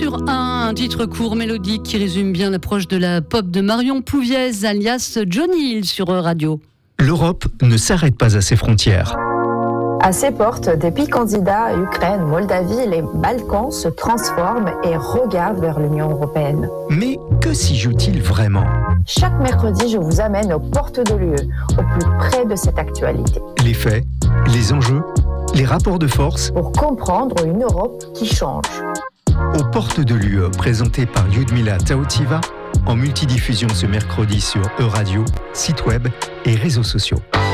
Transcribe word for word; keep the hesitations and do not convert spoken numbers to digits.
sur un, un titre court, mélodique, qui résume bien l'approche de la pop de Marion Pouviez, alias Johnny Hill sur Radio. L'Europe ne s'arrête pas à ses frontières. À ses portes, des pays candidats, Ukraine, Moldavie, les Balkans se transforment et regardent vers l'Union européenne. Mais que s'y joue-t-il vraiment ? Chaque mercredi, je vous amène aux portes de l'U E, au plus près de cette actualité. Les faits, les enjeux, les rapports de force. Pour comprendre une Europe qui change. Aux portes de l'U E, présenté par Lyudmila Taotiva, en multidiffusion ce mercredi sur E-Radio, site web et réseaux sociaux.